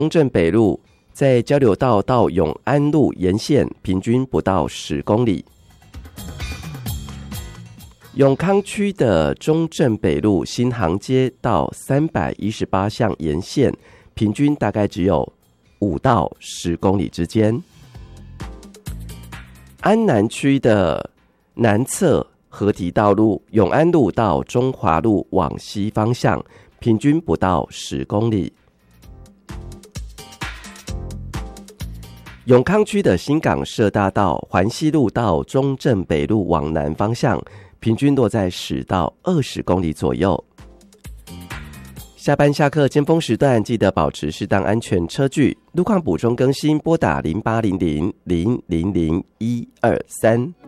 中正北路在交流道到永安路沿线平均不到10公里。永康区的中正北路新航街到318巷沿线平均大概只有5到10公里之间。安南区的南侧河堤道路永安路到中华路往西方向平均不到10公里。永康区的新港社大道环西路到中正北路往南方向平均落在10到20公里左右。下班下课尖峰时段记得保持适当安全车距，路况补充更新拨打0800-000-123。